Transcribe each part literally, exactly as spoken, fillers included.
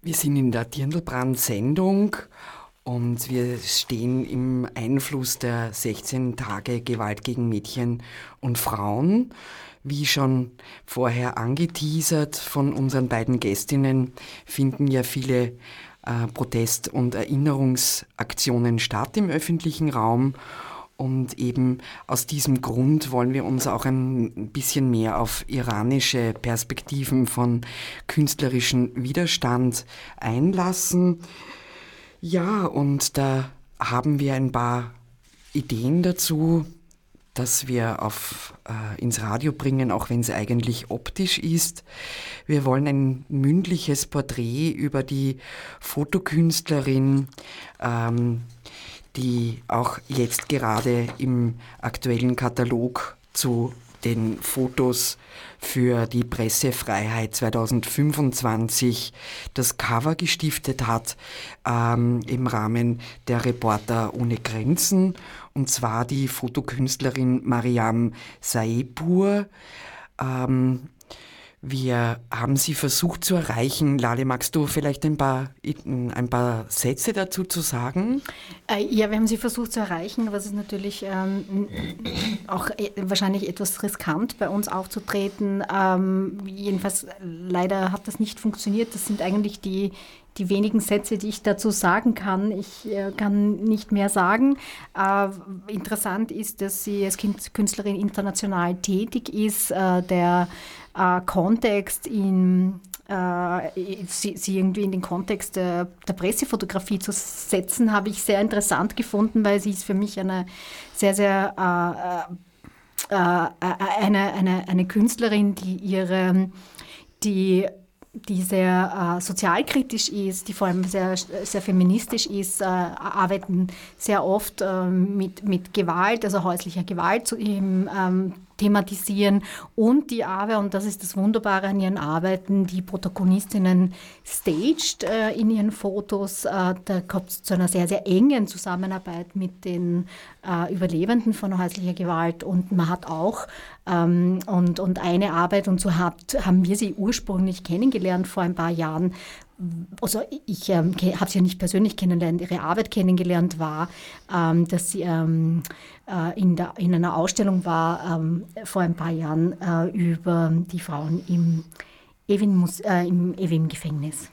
Wir sind in der Dirndlbrand-Sendung und wir stehen im Einfluss der sechzehn Tage Gewalt gegen Mädchen und Frauen. Wie schon vorher angeteasert von unseren beiden Gästinnen, finden ja viele äh, Protest- und Erinnerungsaktionen statt im öffentlichen Raum. Und eben aus diesem Grund wollen wir uns auch ein bisschen mehr auf iranische Perspektiven von künstlerischem Widerstand einlassen. Ja, und da haben wir ein paar Ideen dazu, dass wir auf, äh, ins Radio bringen, auch wenn es eigentlich optisch ist. Wir wollen ein mündliches Porträt über die Fotokünstlerin, ähm, die auch jetzt gerade im aktuellen Katalog zu den Fotos für die Pressefreiheit zwanzig fünfundzwanzig das Cover gestiftet hat, ähm, im Rahmen der Reporter ohne Grenzen, und zwar die Fotokünstlerin Mariam Saepur. Ähm, Wir haben sie versucht zu erreichen. Lale, magst du vielleicht ein paar, ein paar Sätze dazu zu sagen? Äh, ja, wir haben sie versucht zu erreichen, aber es ist natürlich ähm, auch e- wahrscheinlich etwas riskant, bei uns aufzutreten. Ähm, jedenfalls leider hat das nicht funktioniert. Das sind eigentlich die, die wenigen Sätze, die ich dazu sagen kann. Ich äh, kann nicht mehr sagen. Äh, interessant ist, dass sie als Künstlerin international tätig ist. Äh, der äh, Kontext in äh, sie, sie irgendwie in den Kontext der, der Pressefotografie zu setzen, habe ich sehr interessant gefunden, weil sie ist für mich eine sehr, sehr äh, äh, eine, eine, eine Künstlerin, die ihre die die sehr äh, sozialkritisch ist, die vor allem sehr, sehr feministisch ist, äh, arbeiten sehr oft äh, mit, mit Gewalt, also häuslicher Gewalt zu ihm ähm, thematisieren, und die aber, und das ist das Wunderbare an ihren Arbeiten, die Protagonistinnen staged äh, in ihren Fotos. Äh, da kommt es zu einer sehr, sehr engen Zusammenarbeit mit den äh, Überlebenden von häuslicher Gewalt, und man hat auch ähm, und, und eine Arbeit, und so hat, haben wir sie ursprünglich kennengelernt vor ein paar Jahren. Also ich ähm, habe sie ja nicht persönlich kennengelernt, ihre Arbeit kennengelernt war, ähm, dass sie ähm, äh, in, der, in einer Ausstellung war ähm, vor ein paar Jahren äh, über die Frauen im Evin, äh, im Evin-Gefängnis.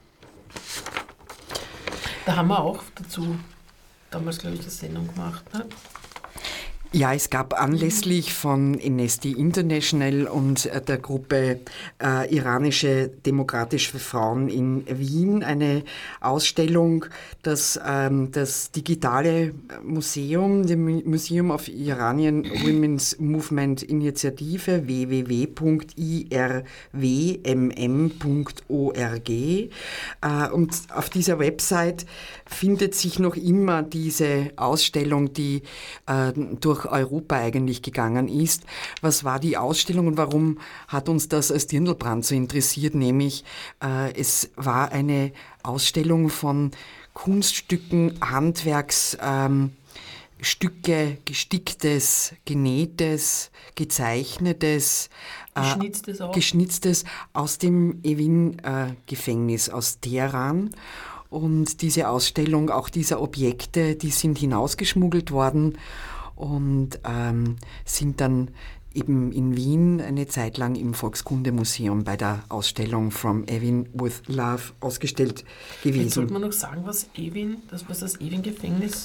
Da haben wir auch dazu damals, glaube ich, eine Sendung gemacht, ne? Ja, es gab anlässlich von Amnesty International und äh, der Gruppe äh, Iranische Demokratische Frauen in Wien eine Ausstellung, das ähm, das digitale Museum, dem Museum of Iranian Women's Movement Initiative, w w w punkt i r w m m punkt org. Äh, und auf dieser Website findet sich noch immer diese Ausstellung, die äh, durch Europa eigentlich gegangen ist. Was war die Ausstellung und warum hat uns das als Dirndlbrand so interessiert? Nämlich, äh, es war eine Ausstellung von Kunststücken, Handwerksstücke, ähm, Stücke, gesticktes, genähtes, gezeichnetes, äh, Geschnitztes auch. geschnitztes aus dem Evin-Gefängnis, äh, aus Teheran. Und diese Ausstellung, auch dieser Objekte, die sind hinausgeschmuggelt worden und ähm, sind dann eben in Wien eine Zeit lang im Volkskundemuseum bei der Ausstellung From Evin with Love ausgestellt gewesen. Jetzt sollte man noch sagen, was Evin, das, was das Evin-Gefängnis